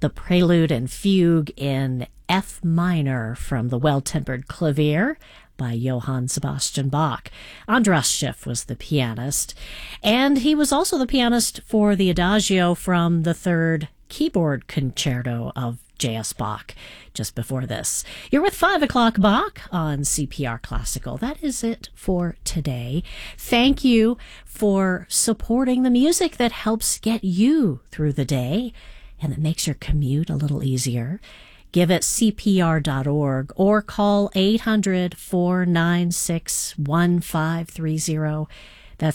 the Prelude and Fugue in F minor from the Well-Tempered Clavier by Johann Sebastian Bach. Andras Schiff was the pianist, and he was also the pianist for the Adagio from the Third Keyboard Concerto of J.S. Bach just before this. You're with 5 o'clock Bach on CPR Classical. That is it for today. Thank you for supporting the music that helps get you through the day and that makes your commute a little easier. Give at CPR.org or call 800-496-1530. That's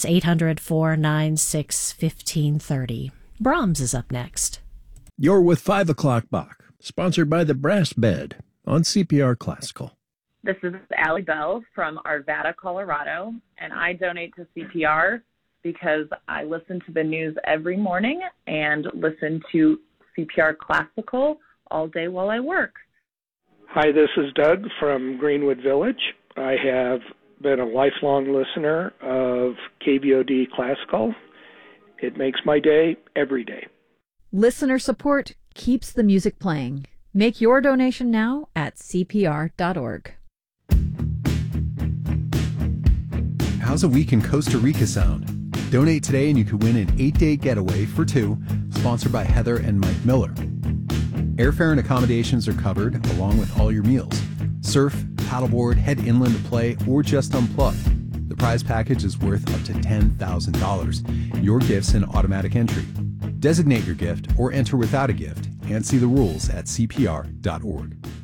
800-496-1530. Brahms is up next. You're with 5 o'clock Bach, sponsored by the Brass Bed on CPR Classical. This is Allie Bell from Arvada, Colorado, and I donate to CPR because I listen to the news every morning and listen to CPR Classical all day while I work. Hi, this is Doug from Greenwood Village. I have been a lifelong listener of KVOD Classical. It makes my day every day. Listener support keeps the music playing. Make your donation now at CPR.org. How's a week in Costa Rica sound? Donate today and you could win an 8-day getaway for two, sponsored by Heather and Mike Miller. Airfare and accommodations are covered, along with all your meals. Surf, paddleboard, head inland to play, or just unplug. The prize package is worth up to $10,000. Your gift's an automatic entry. Designate your gift or enter without a gift and see the rules at CPR.org.